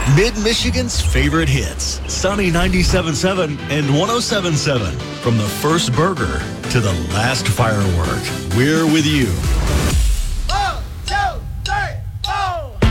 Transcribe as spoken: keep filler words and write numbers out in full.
Mid-Michigan's favorite hits. Sunny ninety-seven point seven and one oh seven point seven. From the first burger to the last firework, we're with you.